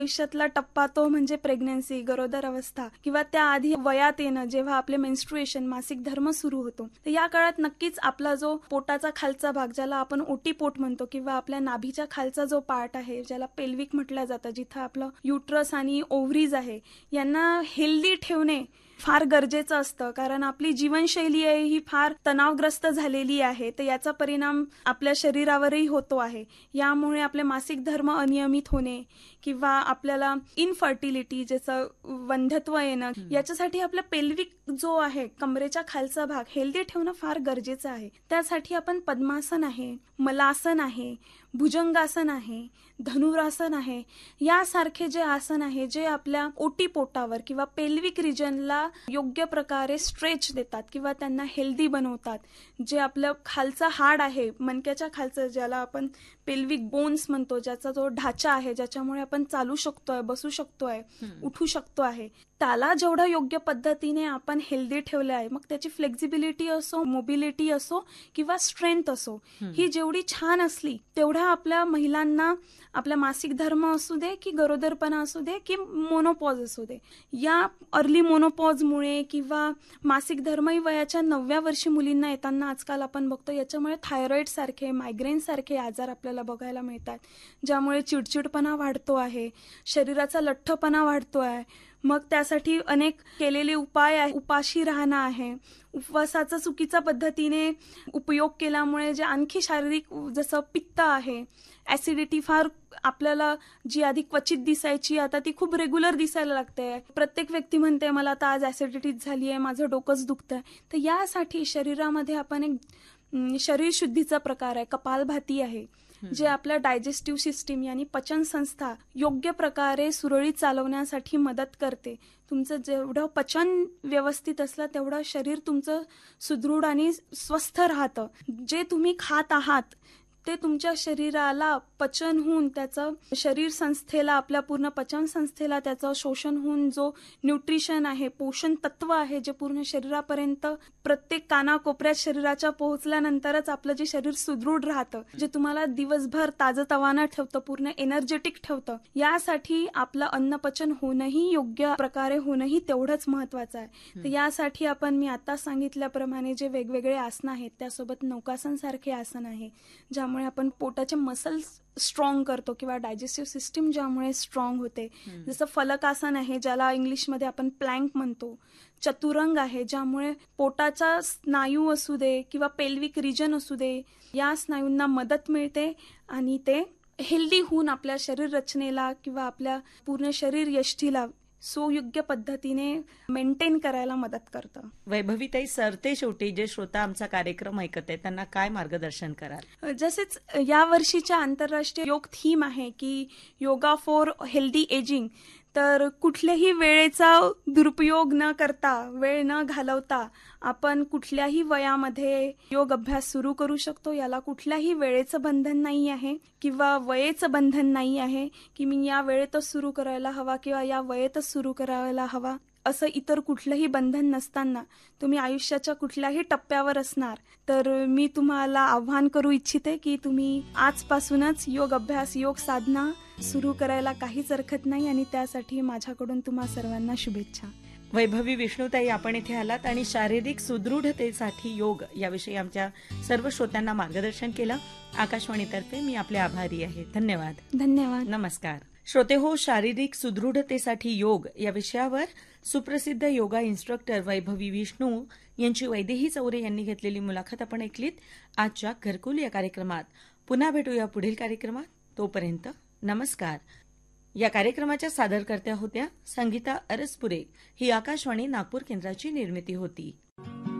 आयुष्यातला टप्पा तो म्हणजे प्रेग्नन्सी, गरोदर अवस्था किंवा त्याआधी वयात येणं, जेव्हा आपले मेन्स्ट्रुएशन, मासिक धर्म सुरू होतो. तर या काळात नक्कीच आपला जो पोटाचा खालचा भाग, ज्याला आपण ओटीपोट म्हणतो, किंवा आपल्या नाभीच्या खालचा जो पार्ट आहे, ज्याला पेल्विक म्हटलं जातं, जिथं आपलं युट्रस आणि ओव्हरीज आहे, यांना हेल्दी ठेवणे फार गरजेचं असतं. कारण आपली जीवनशैली आहे ही फार तणावग्रस्त झालेली आहे, तर याचा परिणाम आपल्या शरीरावरही होतो आहे. यामुळे आपले मासिक धर्म अनियमित होणे किंवा आपल्याला इनफर्टिलिटी, ज्याचं वंध्यत्व येणं, याच्यासाठी आपला पेल्विक जो आहे, कमरेच्या खालचा भाग हेल्दी ठेवणं फार गरजेचं आहे. त्यासाठी आपण पद्मासन आहे, मलासन आहे, भुजंगासन आहे, धनुरासन आहे, यासारखे जे आसन आहे, जे आपल्या ओटीपोटावर किंवा पेल्विक रिजनला योग्य प्रकारे स्ट्रेच देतात किंवा त्यांना हेल्दी बनवतात. जे आपलं खालचं हाड आहे, मणक्याच्या खालचं, ज्याला आपण पेल्विक बोन्स म्हणतो, ज्याचा जो ढाचा आहे, ज्याच्यामुळे आपण चालू शकतोय, बसू शकतोय, उठू शकतो आहे, त्याला जेवढं योग्य पद्धतीने आपण हेल्दी ठेवलं आहे, मग त्याची फ्लेक्झिबिलिटी असो, मोबिलिटी असो किंवा स्ट्रेंथ असो, ही जेवढी छान असली, तेवढा आपल्या महिलांना आपला मासिक धर्म असू दे की गरोदरपणा असू दे की मोनोपॉज असू दे, या अर्ली मोनोपॉजमुळे किंवा मासिक धर्मही वयाच्या 9व्या वर्षी मुलींना येताना आजकाल आपण बघतो, याच्यामुळे थायरॉइड सारखे, मायग्रेन सारखे आजार आपल्याला बघायला मिळतात, ज्यामुळे चिडचिडपणा वाढतो आहे, शरीराचा लठ्ठपणा वाढतो आहे. मग त्यासाठी अनेक केलेले उपाय आहे. उपाशी राहणं आहे, उपवासाचा चुकीच्या पद्धतीने उपयोग केल्यामुळे जे आणखी शारीरिक, जसं पित्त आहे, ऍसिडिटी फार आपल्याला जी आधी क्वचित दिसायची, आता ती खूप रेग्युलर दिसायला लागते. प्रत्येक व्यक्ती म्हणते मला आता आज ऍसिडिटीच झाली आहे, माझं डोकंच दुखतंय. तर यासाठी शरीरामध्ये आपण एक शरीर शुद्धीचा प्रकार आहे, कपालभाती आहे, जे आपल्या डायजेस्टिव्ह सिस्टीम यानी पचन संस्था योग्य प्रकारे सुरळीत चालवण्यासाठी मदत करते. तुमचं जेवढं पचन व्यवस्थित असलं तेवढं शरीर तुमचं सुदृढ आणि स्वस्थ राहतं. जे तुम्ही खात आहात ते तुमच्या शरीराला पचन होऊन, त्याचं शरीर संस्थेला, आपल्या पूर्ण पचन संस्थेला त्याचं शोषण होऊन जो न्यूट्रिशन आहे, पोषण तत्व आहे, जे पूर्ण शरीरापर्यंत प्रत्येक कानाकोपऱ्यात शरीराच्या पोहोचल्यानंतरच आपलं जे शरीर सुदृढ राहतं, जे तुम्हाला दिवसभर ताजतवानं ठेवतं, पूर्ण एनर्जेटिक ठेवतं. यासाठी आपलं अन्नपचन होणंही, योग्य प्रकारे होणंही तेवढंच महत्वाचं आहे. तर यासाठी आपण, मी आता सांगितल्याप्रमाणे जे वेगवेगळे आसन आहेत, त्यासोबत नौकासन सारखे आसन आहे, ज्यामुळे आपण पोटाचे मसल्स स्ट्रॉंग करतो किंवा डायजेस्टिव्ह सिस्टीम ज्यामुळे स्ट्रॉंग होते. जसं फलकासन आहे, ज्याला इंग्लिशमध्ये आपण प्लँक म्हणतो. चतुरंग आहे, ज्यामुळे पोटाचा स्नायू असू दे किंवा पेल्विक रिजन असू दे, या स्नायूंना मदत मिळते आणि ते हेल्दी होऊन आपल्या शरीर रचनेला किंवा आपल्या पूर्ण शरीर यष्टीला सुयोग्य पद्धतीने मेंटेन करायला मदत करतं. वैभवीताई, सरते शेवटी जे श्रोता आमचा कार्यक्रम ऐकत आहेत त्यांना काय मार्गदर्शन कराल? जसेच या वर्षीच्या आंतरराष्ट्रीय योग थीम आहे की योगा फॉर हेल्दी एजिंग, तर कुठल्याही वेळेचा दुरुपयोग न करता, वेळ न घालवता आपण कुठल्याही वयामध्ये योग अभ्यास सुरू करू शकतो. याला कुठल्याही वेळेचं बंधन नाही आहे किंवा वयेचं बंधन नाही आहे की मी या वेळेतच सुरू करायला हवा किंवा या वयेतच सुरू करायला हवा. असं इतर कुठलंही बंधन नसताना तुम्ही आयुष्याच्या कुठल्याही टप्प्यावर असणार, तर मी तुम्हाला आव्हान करू इच्छिते की तुम्ही आजपासूनच योग अभ्यास, योग साधना सुरू करायला काहीच हरकत नाही, आणि त्यासाठी माझ्याकडून तुम्हा सर्वांना शुभेच्छा. वैभवी विष्णुताई, आपण इथे आलात आणि शारीरिक सुदृढतेसाठी योग याविषयी आमच्या सर्व श्रोत्यांना मार्गदर्शन केलं. आकाशवाणीतर्फे मी आपले आभारी आहे. धन्यवाद. धन्यवाद. नमस्कार. श्रोते हो, शारीरिक सुदृढतेसाठी योग या विषयावर सुप्रसिद्ध योगा इन्स्ट्रक्टर वैभवी विष्णू यांची वैदेही चौरे यांनी घेतलेली मुलाखत आपण ऐकलीत आजच्या घरकुल या कार्यक्रमात. पुन्हा भेटूया पुढील कार्यक्रमात. तोपर्यंत नमस्कार. या कार्यक्रमाच्या सादरकर्त्या होत्या संगीता अरसपुरे. ही आकाशवाणी नागपूर केंद्राची निर्मिती होती.